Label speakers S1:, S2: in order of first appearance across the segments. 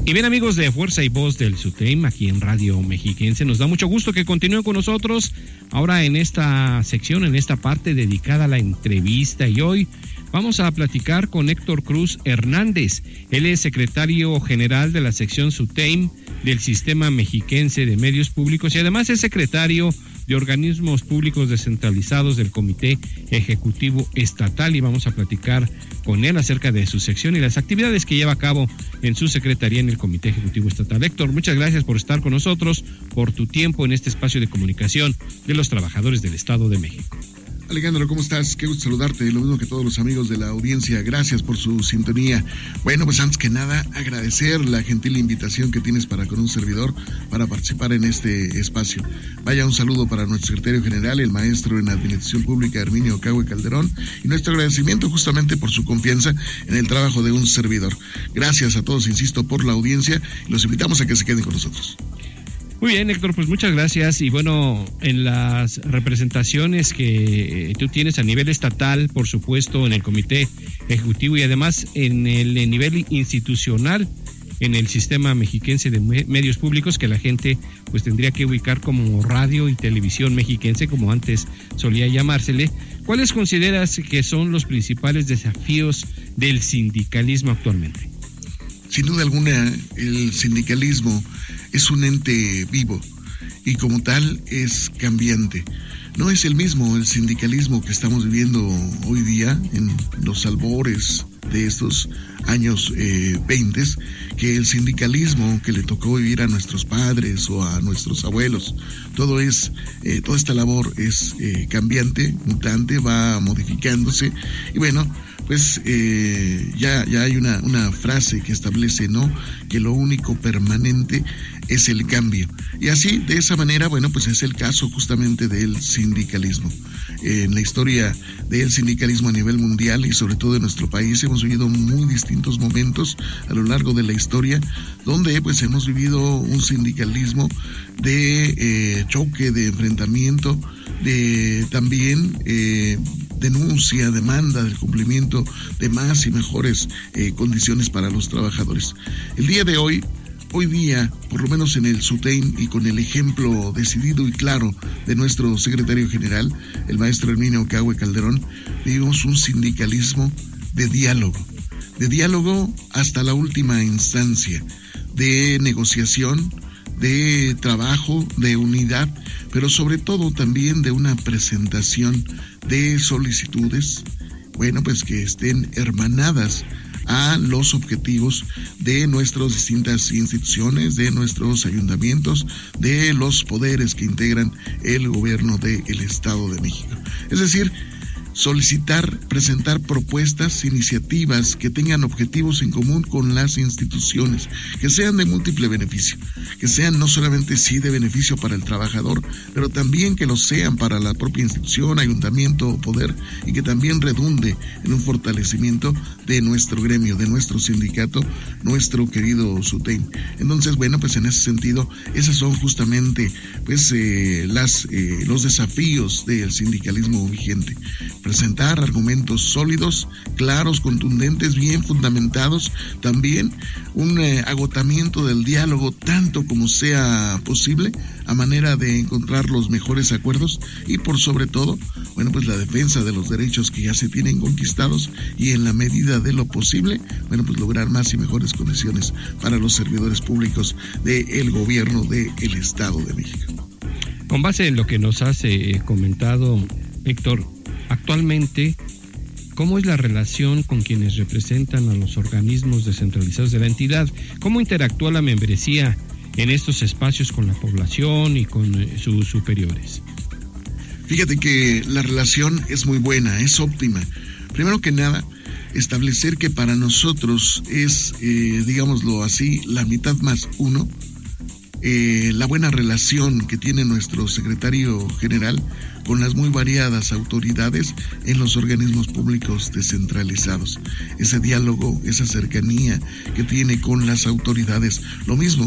S1: Y bien, amigos de Fuerza y Voz del SUTEM, aquí en Radio Mexiquense, nos da mucho gusto que continúen con nosotros ahora en esta sección, en esta parte dedicada a la entrevista. Y hoy vamos a platicar con Héctor Cruz Hernández. Él es secretario general de la sección SUTEM del Sistema Mexiquense de Medios Públicos y además es secretario de organismos públicos descentralizados del Comité Ejecutivo Estatal, y vamos a platicar con él acerca de su sección y las actividades que lleva a cabo en su secretaría en el Comité Ejecutivo Estatal. Héctor, muchas gracias por estar con nosotros, por tu tiempo en este espacio de comunicación de los trabajadores del Estado de México.
S2: Alejandro, ¿cómo estás? Qué gusto saludarte, lo mismo que todos los amigos de la audiencia, gracias por su sintonía. Bueno, pues antes que nada, agradecer la gentil invitación que tienes para con un servidor para participar en este espacio. Vaya, un saludo para nuestro secretario general, el maestro en Administración Pública, Herminio Ocagüe Calderón, y nuestro agradecimiento justamente por su confianza en el trabajo de un servidor. Gracias a todos, insisto, por la audiencia, y los invitamos a que se queden con nosotros.
S1: Muy bien, Héctor, pues muchas gracias. Y bueno, en las representaciones que tú tienes a nivel estatal, por supuesto, en el Comité Ejecutivo y además en el nivel institucional, en el Sistema Mexiquense de Medios Públicos, que la gente pues tendría que ubicar como Radio y Televisión Mexiquense, como antes solía llamársele, ¿cuáles consideras que son los principales desafíos del sindicalismo actualmente?
S2: Sin duda alguna, el sindicalismo es un ente vivo y como tal es cambiante. No es el mismo el sindicalismo que estamos viviendo hoy día en los albores de estos años 20 que el sindicalismo que le tocó vivir a nuestros padres o a nuestros abuelos. Toda esta labor es cambiante, mutante, va modificándose y bueno, pues ya hay una frase que establece, ¿no?, que lo único permanente es el cambio. Y así, de esa manera, bueno, pues es el caso justamente del sindicalismo. En la historia del sindicalismo a nivel mundial y sobre todo en nuestro país hemos vivido muy distintos momentos a lo largo de la historia, donde pues hemos vivido un sindicalismo de choque, de enfrentamiento, de también denuncia, demanda del cumplimiento de más y mejores condiciones para los trabajadores. El día de hoy, por lo menos en el SUTEM y con el ejemplo decidido y claro de nuestro secretario general, el maestro Herminio Ocagüe Calderón, vivimos un sindicalismo de diálogo hasta la última instancia, de negociación, de trabajo, de unidad, pero sobre todo también de una presentación de solicitudes, bueno, pues que estén hermanadas a los objetivos de nuestras distintas instituciones, de nuestros ayuntamientos, de los poderes que integran el gobierno del Estado de México. Es decir, solicitar, presentar propuestas, iniciativas que tengan objetivos en común con las instituciones, que sean de múltiple beneficio, que sean no solamente sí de beneficio para el trabajador, pero también que lo sean para la propia institución, ayuntamiento o poder, y que también redunde en un fortalecimiento de nuestro gremio, de nuestro sindicato, nuestro querido SUTEM. Entonces, bueno, pues en ese sentido, esos son justamente pues los desafíos del sindicalismo vigente. Presentar argumentos sólidos, claros, contundentes, bien fundamentados, también un agotamiento del diálogo tanto como sea posible a manera de encontrar los mejores acuerdos y por sobre todo, bueno, pues la defensa de los derechos que ya se tienen conquistados y en la medida de lo posible, bueno, pues lograr más y mejores condiciones para los servidores públicos del gobierno del Estado de México.
S1: Con base en lo que nos has comentado, Héctor, actualmente, ¿cómo es la relación con quienes representan a los organismos descentralizados de la entidad? ¿Cómo interactúa la membresía en estos espacios con la población y con sus superiores?
S2: Fíjate que la relación es muy buena, es óptima. Primero que nada, establecer que para nosotros es, digámoslo así, la mitad más uno, la buena relación que tiene nuestro secretario general con las muy variadas autoridades en los organismos públicos descentralizados. Ese diálogo, esa cercanía que tiene con las autoridades, lo mismo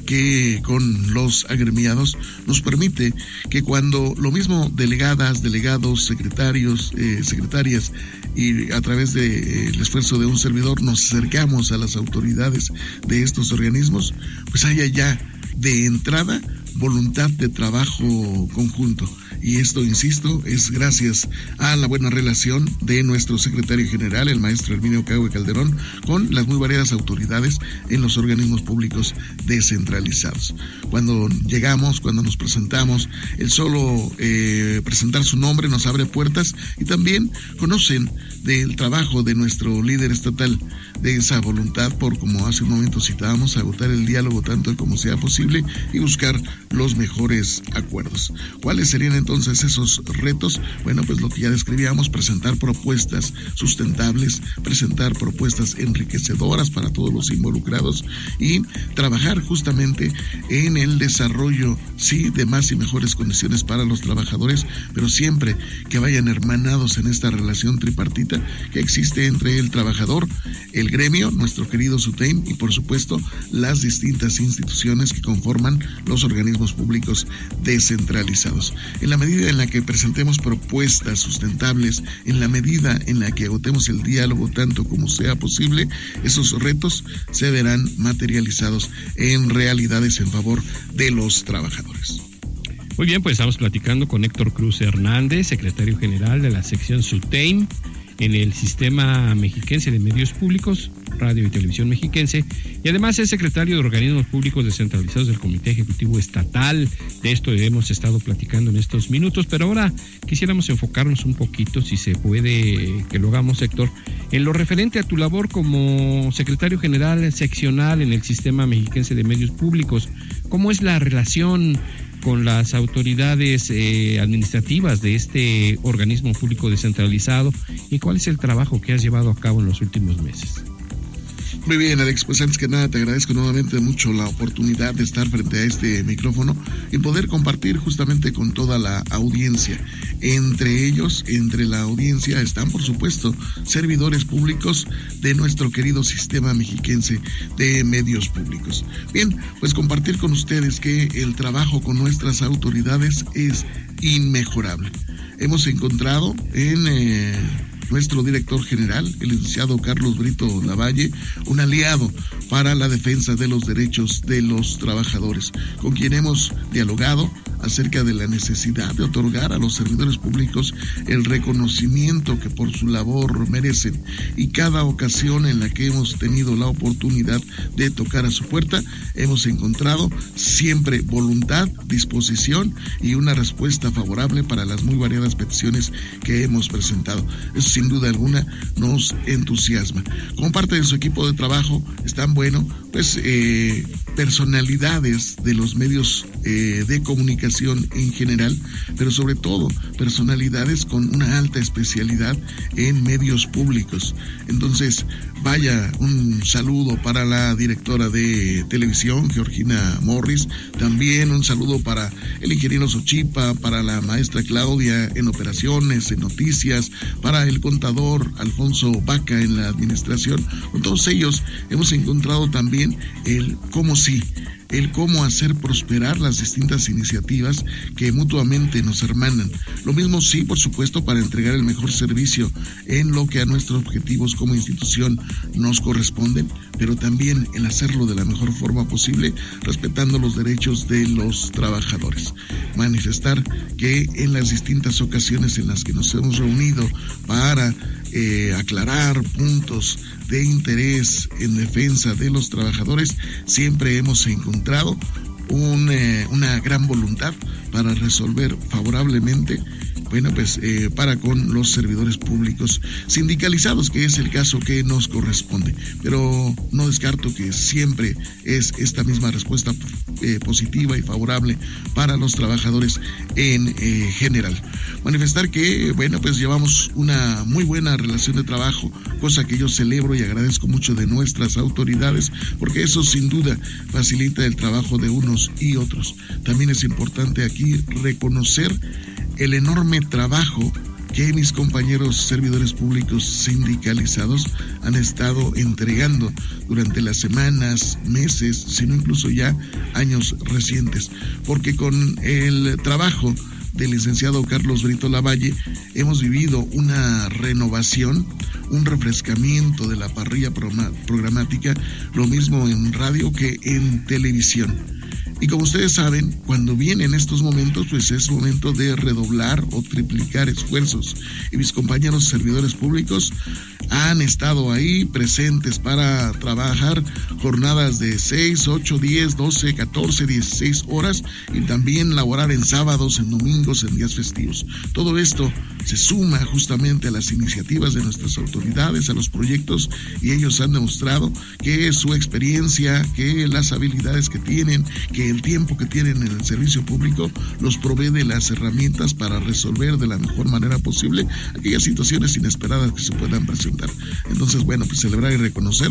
S2: que con los agremiados nos permite que cuando lo mismo delegadas, delegados, secretarios, secretarias y a través del esfuerzo de un servidor nos acercamos a las autoridades de estos organismos, pues haya ya de entrada voluntad de trabajo conjunto. Y esto, insisto, es gracias a la buena relación de nuestro secretario general, el maestro Herminio Cahue Calderón, con las muy variadas autoridades en los organismos públicos descentralizados. Cuando llegamos, cuando nos presentamos, el solo presentar su nombre nos abre puertas y también conocen del trabajo de nuestro líder estatal, de esa voluntad por, como hace un momento citábamos, agotar el diálogo tanto como sea posible y buscar los mejores acuerdos. ¿Cuáles serían entonces esos retos? Bueno, pues lo que ya describíamos, presentar propuestas sustentables, presentar propuestas enriquecedoras para todos los involucrados y trabajar justamente en el desarrollo, sí, de más y mejores condiciones para los trabajadores, pero siempre que vayan hermanados en esta relación tripartita que existe entre el trabajador, el gremio, nuestro querido SUTEIM y por supuesto las distintas instituciones que conforman los organismos públicos descentralizados. En la medida en la que presentemos propuestas sustentables, en la medida en la que agotemos el diálogo tanto como sea posible, esos retos se verán materializados en realidades en favor de los trabajadores.
S1: Muy bien, pues estamos platicando con Héctor Cruz Hernández, secretario general de la sección SUTEIM en el Sistema Mexiquense de Medios Públicos, Radio y Televisión Mexiquense, y además es secretario de Organismos Públicos Descentralizados del Comité Ejecutivo Estatal. De esto hemos estado platicando en estos minutos, pero ahora quisiéramos enfocarnos un poquito, si se puede que lo hagamos, Héctor, en lo referente a tu labor como secretario general seccional en el Sistema Mexiquense de Medios Públicos. ¿Cómo es la relación con las autoridades administrativas de este organismo público descentralizado y cuál es el trabajo que has llevado a cabo en los últimos meses?
S2: Muy bien, Alex, pues antes que nada te agradezco nuevamente mucho la oportunidad de estar frente a este micrófono y poder compartir justamente con toda la audiencia. Entre ellos, entre la audiencia están por supuesto servidores públicos de nuestro querido Sistema Mexiquense de Medios Públicos. Bien, pues compartir con ustedes que el trabajo con nuestras autoridades es inmejorable. Hemos encontrado en nuestro director general, el licenciado Carlos Brito Lavalle, un aliado para la defensa de los derechos de los trabajadores, con quien hemos dialogado acerca de la necesidad de otorgar a los servidores públicos el reconocimiento que por su labor merecen, y cada ocasión en la que hemos tenido la oportunidad de tocar a su puerta, hemos encontrado siempre voluntad, disposición y una respuesta favorable para las muy variadas peticiones que hemos presentado. Eso sin duda alguna nos entusiasma. Como parte de su equipo de trabajo están, personalidades de los medios de comunicación en general, pero sobre todo personalidades con una alta especialidad en medios públicos. Entonces, vaya, un saludo para la directora de televisión, Georgina Morris, también un saludo para el ingeniero Sochipa, para la maestra Claudia en operaciones, en noticias, para el contador Alfonso Vaca en la administración. Con todos ellos hemos encontrado también el cómo hacer prosperar las distintas iniciativas que mutuamente nos hermanan. Lo mismo, sí, por supuesto, para entregar el mejor servicio en lo que a nuestros objetivos como institución nos corresponden, pero también en hacerlo de la mejor forma posible, respetando los derechos de los trabajadores. Manifestar que en las distintas ocasiones en las que nos hemos reunido para aclarar puntos de interés en defensa de los trabajadores, siempre hemos encontrado una gran voluntad para resolver favorablemente, para con los servidores públicos sindicalizados, que es el caso que nos corresponde. Pero no descarto que siempre es esta misma respuesta positiva y favorable para los trabajadores en general. Manifestar que, llevamos una muy buena relación de trabajo, cosa que yo celebro y agradezco mucho de nuestras autoridades, porque eso sin duda facilita el trabajo de unos y otros. También es importante aquí reconocer el enorme trabajo que mis compañeros servidores públicos sindicalizados han estado entregando durante las semanas, meses, sino incluso ya años recientes, porque con el trabajo del licenciado Carlos Brito Lavalle hemos vivido una renovación, un refrescamiento de la parrilla programática, lo mismo en radio que en televisión. Y como ustedes saben, cuando vienen estos momentos, pues es momento de redoblar o triplicar esfuerzos. Y mis compañeros servidores públicos han estado ahí presentes para trabajar jornadas de 6, 8, 10, 12, 14, 16 horas y también laborar en sábados, en domingos, en días festivos. Todo esto se suma justamente a las iniciativas de nuestras autoridades, a los proyectos, y ellos han demostrado que su experiencia, que las habilidades que tienen, que el tiempo que tienen en el servicio público los provee de las herramientas para resolver de la mejor manera posible aquellas situaciones inesperadas que se puedan presentar. Entonces, bueno, pues celebrar y reconocer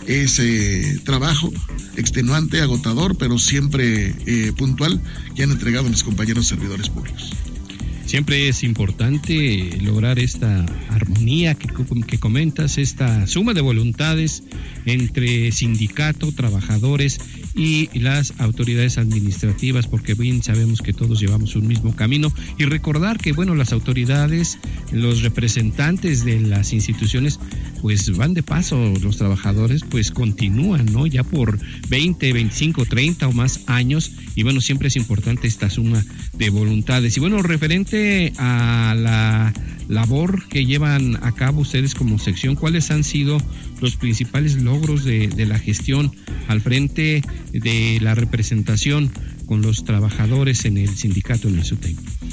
S2: ese trabajo extenuante, agotador, pero siempre puntual que han entregado mis compañeros servidores públicos.
S1: Siempre es importante lograr esta armonía que comentas, esta suma de voluntades entre sindicato, trabajadores y las autoridades administrativas, porque bien sabemos que todos llevamos un mismo camino, y recordar que, bueno, las autoridades, los representantes de las instituciones, pues van de paso, los trabajadores pues continúan, ¿no? Ya por 20, 25, 30 o más años, y bueno, siempre es importante esta suma de voluntades. Y bueno, referente a la labor que llevan a cabo ustedes como sección, ¿cuáles han sido los principales logros de la gestión al frente de la representación con los trabajadores en el sindicato en el SUTEM?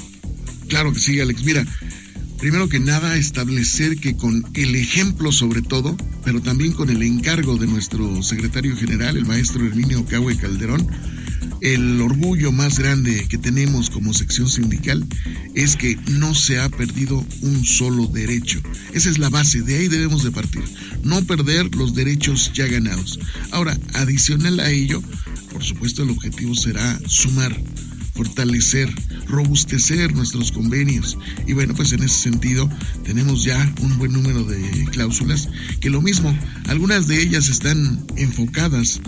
S2: Claro que sí, Alex. Mira, primero que nada, establecer que con el ejemplo sobre todo, pero también con el encargo de nuestro secretario general, el maestro Herminio Cahue Calderón, el orgullo más grande que tenemos como sección sindical es que no se ha perdido un solo derecho. Esa es la base, de ahí debemos de partir. No perder los derechos ya ganados. Ahora, adicional a ello, por supuesto, el objetivo será sumar, fortalecer, robustecer nuestros convenios. Y bueno, pues en ese sentido tenemos ya un buen número de cláusulas que lo mismo, algunas de ellas están enfocadas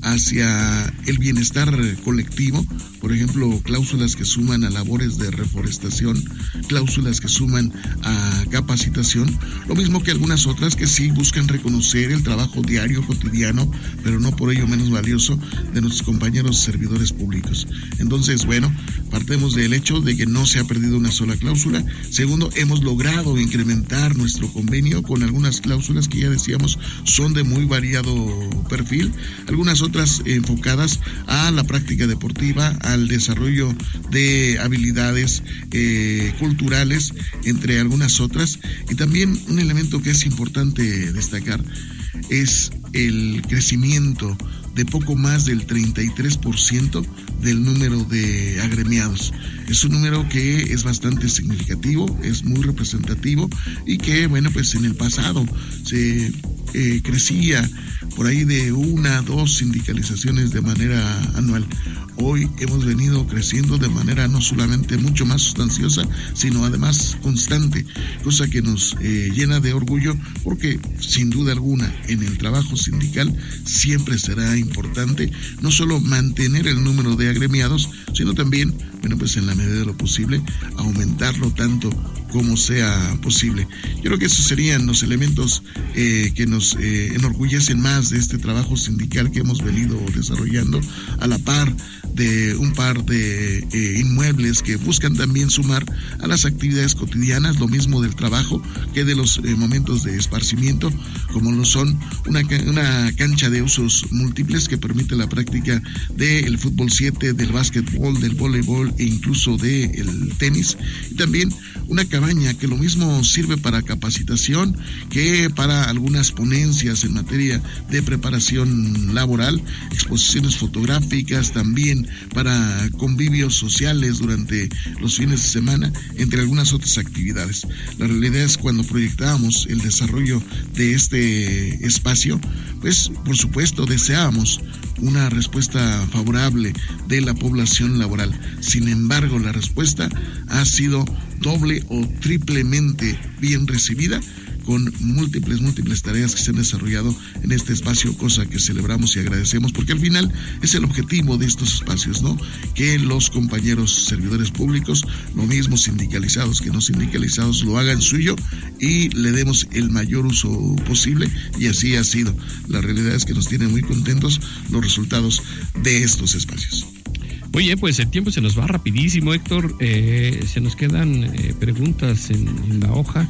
S2: hacia el bienestar colectivo, por ejemplo, cláusulas que suman a labores de reforestación, cláusulas que suman a capacitación, lo mismo que algunas otras que sí buscan reconocer el trabajo diario, cotidiano, pero no por ello menos valioso, de nuestros compañeros servidores públicos. Entonces, bueno, partemos del hecho de que no se ha perdido una sola cláusula. Segundo, hemos logrado incrementar nuestro convenio con algunas cláusulas que ya decíamos son de muy variado perfil, algunas otras enfocadas a la práctica deportiva, al desarrollo de habilidades culturales, entre algunas otras. Y también un elemento que es importante destacar es el crecimiento de poco más del 33% del número de agremiados. Es un número que es bastante significativo, es muy representativo y que, bueno, pues en el pasado se crecía por ahí de 1 a 2 sindicalizaciones de manera anual. Hoy hemos venido creciendo de manera no solamente mucho más sustanciosa, sino además constante, cosa que nos llena de orgullo, porque sin duda alguna en el trabajo sindical siempre será importante no solo mantener el número de agremiados, sino también, bueno, pues en la medida de lo posible, aumentarlo tanto como sea posible. Yo creo que esos serían los elementos que nos enorgullecen más de este trabajo sindical que hemos venido desarrollando, a la par de un par de inmuebles que buscan también sumar a las actividades cotidianas, lo mismo del trabajo que de los momentos de esparcimiento, como lo son una cancha de usos múltiples que permite la práctica del fútbol 7, del básquetbol, del voleibol e incluso del tenis, y también una cabaña que lo mismo sirve para capacitación que para algunas ponencias en materia de preparación laboral, exposiciones fotográficas, también para convivios sociales durante los fines de semana, entre algunas otras actividades. La realidad es, cuando proyectábamos el desarrollo de este espacio, pues por supuesto deseábamos una respuesta favorable de la población laboral. Sin embargo, la respuesta ha sido doble o triplemente bien recibida, con múltiples tareas que se han desarrollado en este espacio, cosa que celebramos y agradecemos, porque al final es el objetivo de estos espacios, ¿no? Que los compañeros servidores públicos, lo mismo sindicalizados que no sindicalizados, lo hagan suyo y le demos el mayor uso posible, y así ha sido. La realidad es que nos tienen muy contentos los resultados de estos espacios.
S1: Oye, pues el tiempo se nos va rapidísimo, Héctor. Se nos quedan preguntas en la hoja,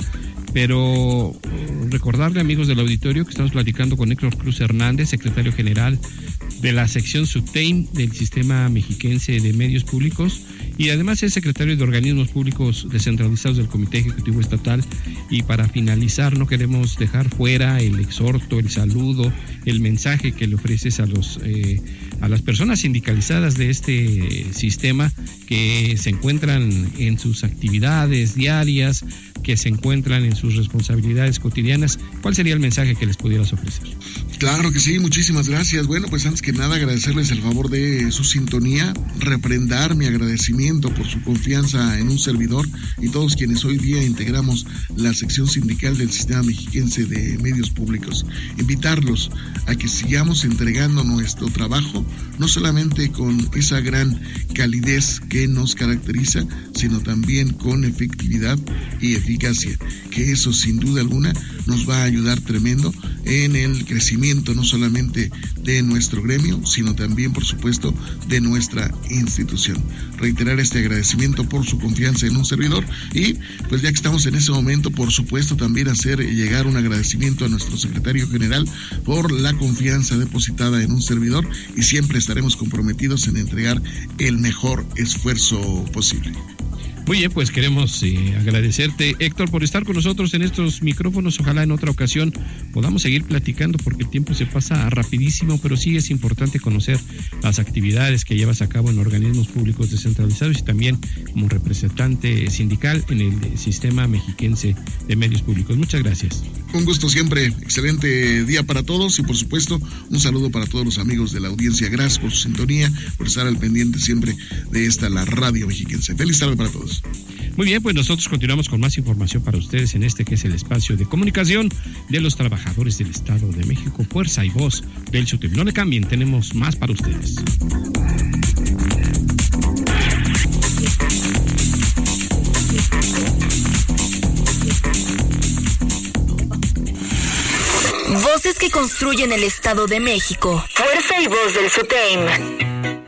S1: pero recordarle, amigos del auditorio, que estamos platicando con Héctor Cruz Hernández, secretario general de la sección SUTEIM del Sistema Mexiquense de Medios Públicos, y además es secretario de Organismos Públicos Descentralizados del Comité Ejecutivo Estatal. Y para finalizar, no queremos dejar fuera el exhorto, el saludo, el mensaje que le ofreces a las personas sindicalizadas de este sistema, que se encuentran en sus actividades diarias, que se encuentran en sus responsabilidades cotidianas. ¿Cuál sería el mensaje que les pudieras ofrecer?
S2: Claro que sí, muchísimas gracias. Bueno, pues antes que nada agradecerles el favor de su sintonía, refrendar mi agradecimiento por su confianza en un servidor y todos quienes hoy día integramos la sección sindical del Sistema Mexiquense de Medios Públicos. Invitarlos a que sigamos entregando nuestro trabajo, no solamente con esa gran calidez que nos caracteriza, sino también con efectividad y eficacia, que eso sin duda alguna nos va a ayudar tremendo en el crecimiento no solamente de nuestro gremio, sino también, por supuesto, de nuestra institución. Reiterar este agradecimiento por su confianza en un servidor, y pues ya que estamos en ese momento, por supuesto también hacer llegar un agradecimiento a nuestro secretario general por la confianza depositada en un servidor, y siempre estaremos comprometidos en entregar el mejor esfuerzo posible.
S1: Muy bien, pues queremos agradecerte, Héctor, por estar con nosotros en estos micrófonos. Ojalá en otra ocasión podamos seguir platicando, porque el tiempo se pasa rapidísimo, pero sí es importante conocer las actividades que llevas a cabo en organismos públicos descentralizados y también como representante sindical en el Sistema Mexiquense de Medios Públicos. Muchas gracias.
S2: Un gusto siempre, excelente día para todos, y por supuesto un saludo para todos los amigos de la audiencia. Gracias por su sintonía, por estar al pendiente siempre de la radio mexiquense. Feliz tarde para todos.
S1: Muy bien, pues nosotros continuamos con más información para ustedes en este que es el espacio de comunicación de los trabajadores del Estado de México, Fuerza y Voz del SUTEIM. No le cambien, tenemos más para ustedes.
S3: Voces que construyen el Estado de México. Fuerza y Voz del SUTEIM.